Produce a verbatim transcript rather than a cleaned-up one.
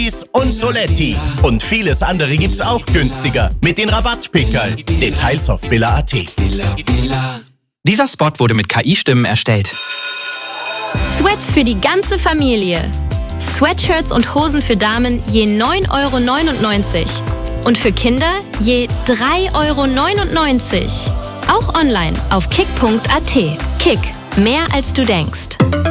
und Soletti. Und vieles andere gibt's auch günstiger mit den Rabattpickerl. Details auf villa punkt at. Dieser Spot wurde mit K I-Stimmen erstellt. Sweats für die ganze Familie. Sweatshirts und Hosen für Damen je neun Euro neunundneunzig. Und für Kinder je drei Euro neunundneunzig. Auch online auf kick punkt at. Kick, mehr als du denkst.